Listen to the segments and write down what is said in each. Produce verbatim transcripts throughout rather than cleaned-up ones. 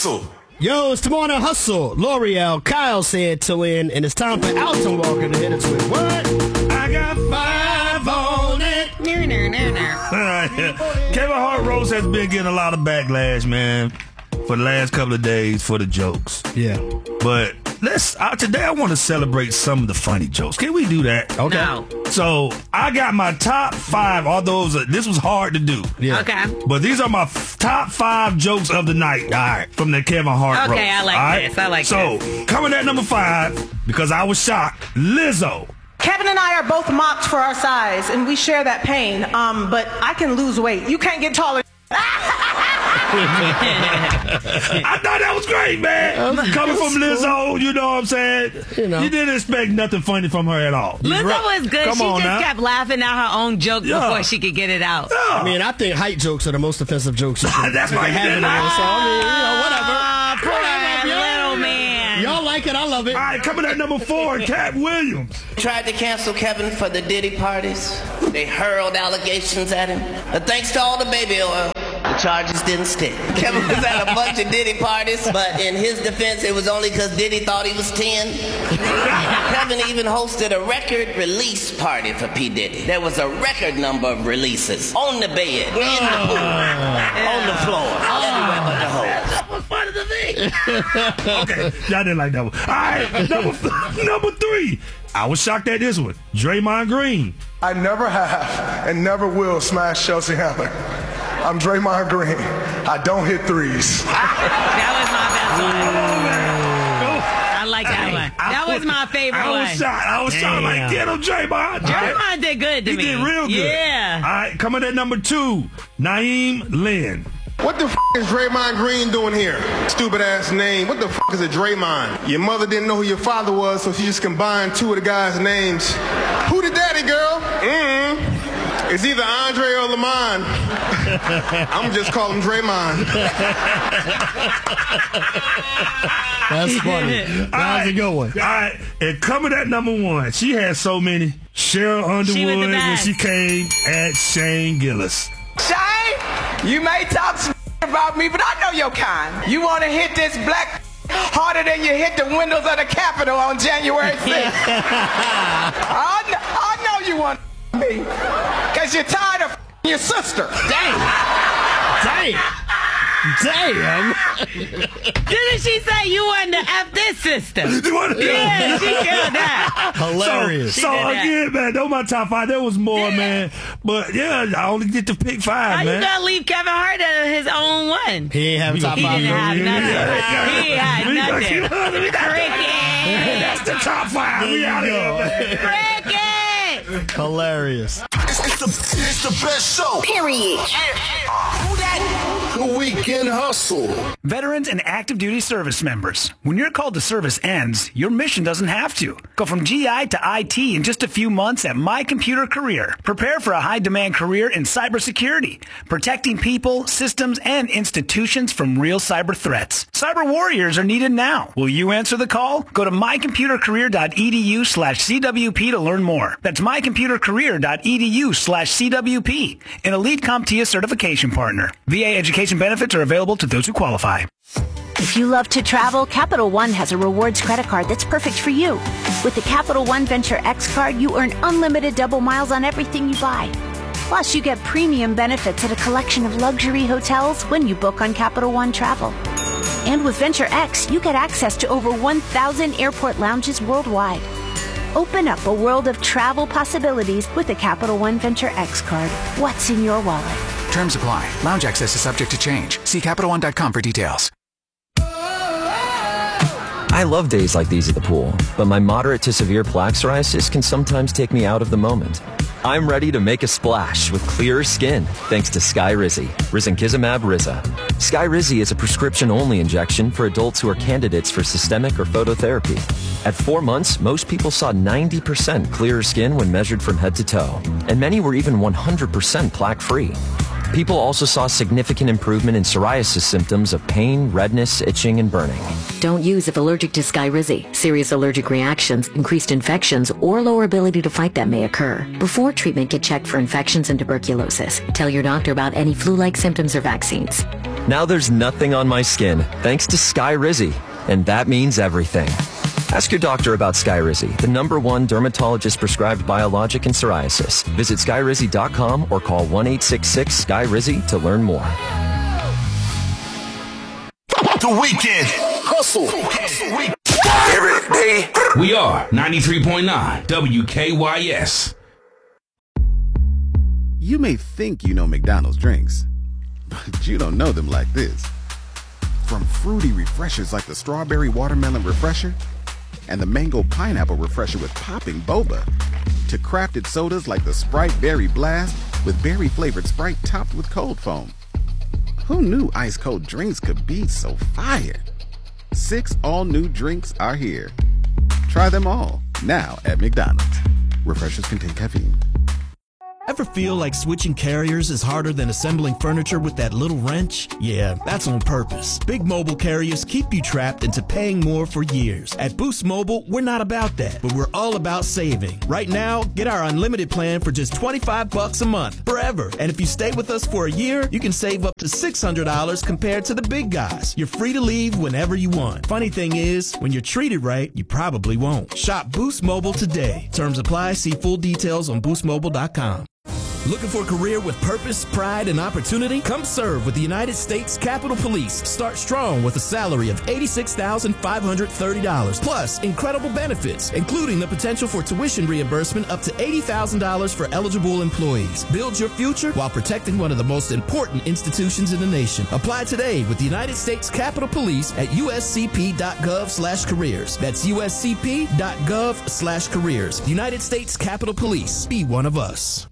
Hustle. Yo, it's the Morning Hustle. L'Oreal, Kyle said to win, and it's time for Alton Walker to hit us with what? I got five on it. No, no, no, no. Kevin Hart Rose has been getting a lot of backlash, man, for the last couple of days for the jokes. Yeah. But let's uh, today I want to celebrate some of the funny jokes. Can we do that? Okay. No. So I got my top five. Although this was hard to do. Yeah. Okay. But these are my f- top five jokes of the night. All right, from the Kevin Hart Okay, roast. I like All right? this. I like so, this. So coming at number five, because I was shocked, Lizzo. Kevin and I are both mocked for our size, and we share that pain. Um, but I can lose weight. You can't get taller. I thought that was great, man. Coming from Lizzo, you know what I'm saying? You know. You didn't expect nothing funny from her at all. Lizzo was good. Come she on just now. kept laughing at her own joke Yeah. before she could get it out. Yeah. I mean, I think height jokes are the most offensive jokes. You can, That's you why can you have did in that. there. So, I mean, you know, whatever. Ah, poor Whatever, little man. Y'all like it. I love it. All right, coming at number four, Cat Williams. Tried to cancel Kevin for the Diddy parties. They hurled allegations at him. But thanks to all the baby oil, the charges didn't stick. Kevin was at a bunch of Diddy parties, but in his defense, it was only because Diddy thought he was ten. Kevin even hosted a record release party for P. Diddy. There was a record number of releases on the bed, in the pool, on the floor, everywhere but the hole. That was part of the thing. Okay, y'all didn't like that one. All right, number, number three. I was shocked at this one. Draymond Green. I never have and never will smash Chelsea Handler. I'm Draymond Green. I don't hit threes. That was my best one. I like that one. I That was my favorite I was one. shocked. I was shocked. Like, get him, Draymond. Draymond did good to He me. did real good. Yeah. All right, coming at number two, Naeem Lynn. What the f*** is Draymond Green doing here? Stupid ass name. What the f*** is a Draymond? Your mother didn't know who your father was, so she just combined two of the guys' names. Who the daddy, girl? Mm-hmm. It's either Andre or Lamont. I'm just calling him Draymond. That's funny. That was a good one. All right, and coming at number one, she had so many. Cheryl She was the Underwood when best. she came at Shane Gillis. Shane, you may talk some about me, but I know your kind. You want to hit this black harder than you hit the windows of the Capitol on January sixth. I, kn- I know you want me, because you're tired of your sister. Damn. Damn. Damn. Didn't she say you wanted to F this sister? You wanna- Yeah, she killed that. Hilarious. So, She so did that. again, man, those my top five. There was more, man. But yeah, I only get to pick five, How you man. gonna leave Kevin Hart at his own one? He ain't have top He five. didn't have Yeah, nothing. yeah, He had We gotta keep nothing. on, we gotta- Cricket. That's the top five. We out here, man. Cricket. Hilarious. It's, it's, the, it's the best show. Period. Who that? The Weekend Hustle. Veterans and active duty service members. When your call to service ends, your mission doesn't have to. Go from G I to I T in just a few months at My Computer Career. Prepare for a high-demand career in cybersecurity, protecting people, systems, and institutions from real cyber threats. Cyber warriors are needed now. Will you answer the call? Go to mycomputercareer.edu slash CWP to learn more. That's mycomputercareer.edu slash CWP, an Elite CompTIA certification partner. V A education benefits are available to those who qualify. If you love to travel, Capital One has a rewards credit card that's perfect for you. With the Capital One Venture X card, you earn unlimited double miles on everything you buy. Plus, you get premium benefits at a collection of luxury hotels when you book on Capital One Travel. And with Venture X, you get access to over one thousand airport lounges worldwide. Open up a world of travel possibilities with the Capital One Venture X card. What's in your wallet? Terms apply. Lounge access is subject to change. See Capital One dot com for details. I love days like these at the pool, but my moderate to severe plaque psoriasis can sometimes take me out of the moment. I'm ready to make a splash with clearer skin thanks to Skyrizi, Risankizumab Riza. Skyrizi is a prescription-only injection for adults who are candidates for systemic or phototherapy. At four months, most people saw ninety percent clearer skin when measured from head to toe, and many were even one hundred percent plaque-free. People also saw significant improvement in psoriasis symptoms of pain, redness, itching, and burning. Don't use if allergic to Skyrizi. Serious allergic reactions, increased infections, or lower ability to fight them may occur. Before treatment, get checked for infections and tuberculosis. Tell your doctor about any flu-like symptoms or vaccines. Now there's nothing on my skin thanks to Skyrizi, and that means everything. Ask your doctor about Skyrizi, the number one dermatologist-prescribed biologic in psoriasis. Visit skyrizi dot com or call one eight six six S K Y R I Z Y to learn more. The Weekend Hustle. Every day. We are ninety-three point nine W K Y S. You may think you know McDonald's drinks, but you don't know them like this. From fruity refreshers like the Strawberry Watermelon Refresher and the Mango Pineapple Refresher with popping boba, to crafted sodas like the Sprite Berry Blast with berry-flavored Sprite topped with cold foam. Who knew ice-cold drinks could be so fire? Six all-new drinks are here. Try them all, now at McDonald's. Refreshers contain caffeine. Ever feel like switching carriers is harder than assembling furniture with that little wrench? Yeah, that's on purpose. Big mobile carriers keep you trapped into paying more for years. At Boost Mobile, we're not about that, but we're all about saving. Right now, get our unlimited plan for just twenty-five bucks a month, forever. And if you stay with us for a year, you can save up to six hundred dollars compared to the big guys. You're free to leave whenever you want. Funny thing is, when you're treated right, you probably won't. Shop Boost Mobile today. Terms apply. See full details on boost mobile dot com. Looking for a career with purpose, pride, and opportunity? Come serve with the United States Capitol Police. Start strong with a salary of eighty-six thousand five hundred thirty dollars, plus incredible benefits, including the potential for tuition reimbursement up to eighty thousand dollars for eligible employees. Build your future while protecting one of the most important institutions in the nation. Apply today with the United States Capitol Police at uscp.gov slash careers. That's uscp.gov slash careers. The United States Capitol Police. Be one of us.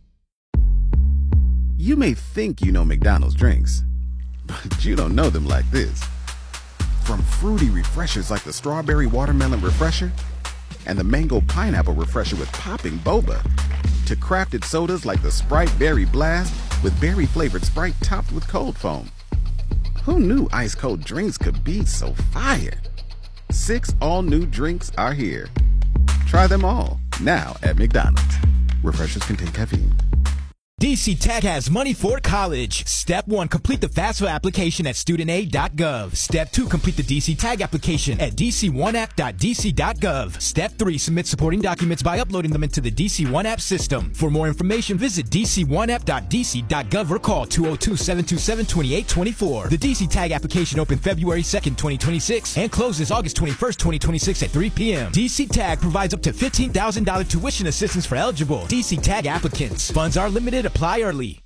You may think you know McDonald's drinks, but you don't know them like this. From fruity refreshers like the Strawberry Watermelon Refresher and the Mango Pineapple Refresher with popping boba, to crafted sodas like the Sprite Berry Blast with berry-flavored Sprite topped with cold foam. Who knew ice-cold drinks could be so fire? Six all-new drinks are here. Try them all, now at McDonald's. Refreshers contain caffeine. D C Tech has money for college. Step one, complete the FAFSA application at student aid dot gov. Step two, complete the D C Tag application at d c one app dot d c dot gov. Step three, submit supporting documents by uploading them into the D C one App system. For more information, visit d c one app dot d c dot gov or call two oh two, seven two seven, two eight two four. The D C Tag application opened February second, twenty twenty-six and closes August twenty-first, twenty twenty-six at three p.m. D C Tag provides up to fifteen thousand dollars tuition assistance for eligible D C Tag applicants. Funds are limited. Apply early.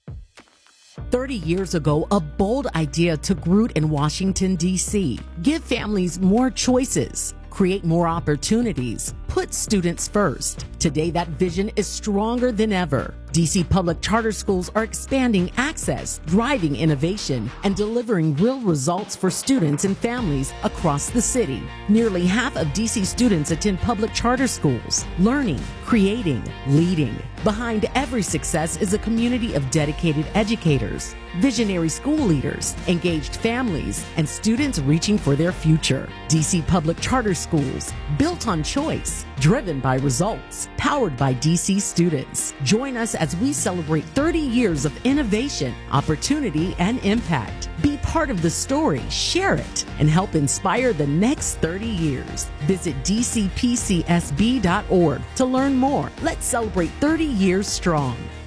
thirty years ago, a bold idea took root in Washington, D C. Give families more choices, create more opportunities, put students first. Today, that vision is stronger than ever. D C public charter schools are expanding access, driving innovation, and delivering real results for students and families across the city. Nearly half of D C students attend public charter schools, learning, creating, leading. Behind every success is a community of dedicated educators, visionary school leaders, engaged families, and students reaching for their future. D C public charter schools, built on choice, driven by results, powered by D C students. Join us as we celebrate thirty years of innovation, opportunity, and impact. Be part of the story, share it, and help inspire the next thirty years. Visit d c p c s b dot org to learn more. Let's celebrate thirty years strong.